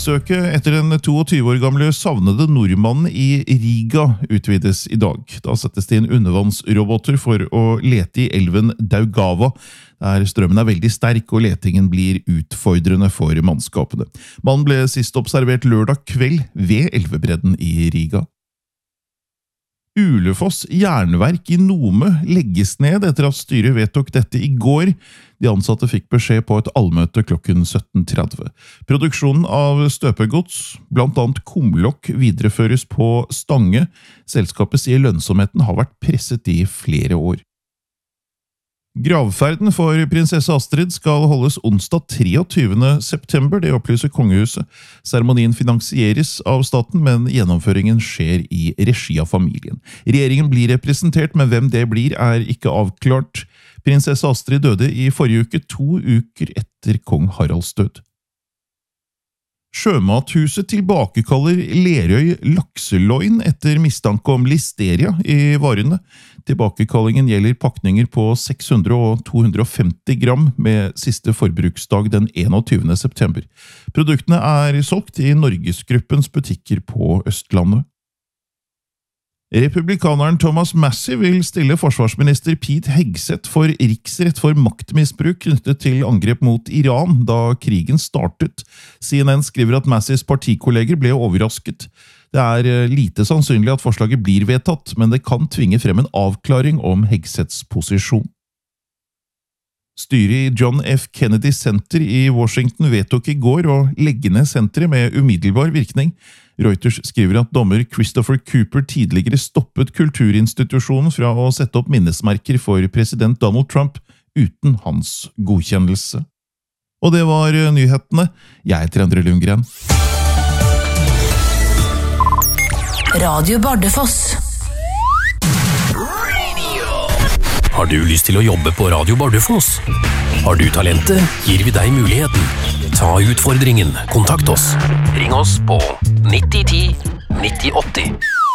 Søket etter den 22 år gamle savnede nordmannen i Riga utvides i dag. Da settes det inn undervannsroboter for å lete i elven Daugava, der strømmen veldig sterk og letingen blir utfordrende for mannskapene. Mannen ble sist observert lørdag kveld ved elvebredden i Riga. Ulefoss jernverk i Nome legges ned etter at styret vedtok dette i går. De ansatte fikk beskjed på et allmøte klokken 17:30. Produksjonen av støpegods, blant annet kumlokk, videreføres på Stange. Selskapet sier lønnsomheten har vært presset i flere år. Gravferden for prinsesse Astrid skal holdes onsdag 23. september, det opplyser kongehuset. Seremonien finansieres av staten, men gjennomføringen skjer i regi av familien. Regjeringen blir representert, men hvem det blir ikke avklart. Prinsesse Astrid døde i forrige uke, 2 uker etter kong Haralds død. Sjømathuset tilbakekaller Lerøy lakseloin etter mistanke om listeria i varene. Tilbakekallingen gjelder pakninger på 600 og 250 gram med siste forbruksdag den 21. september. Produktene solgt i Norgesgruppens butikker på Østlandet. Republikaneren Thomas Massie vil stille forsvarsminister Pete Hegseth for riksrett for maktmisbruk knyttet til angrep mot Iran da krigen startet. CNN skriver at Massies partikolleger ble overrasket. Det lite sannsynlig at forslaget blir vedtatt, men det kan tvinge frem en avklaring om Hegseths posisjon. Styret i John F. Kennedy Center i Washington vedtok i går å legge ned senteret med umiddelbar virkning. Reuters skriver at dommer Christopher Cooper tidligere stoppet kulturinstitusjonen fra å sette opp minnesmerker for president Donald Trump uten hans godkjennelse. Og det var nyhetene. Jeg heter Endre Lundgren. Radio Bardufoss. Har du lyst til å jobbe på Radio Bardufoss? Har du talentet, gir vi deg muligheten. Ta utfordringen, kontakt oss. Ring oss på 9010 9080.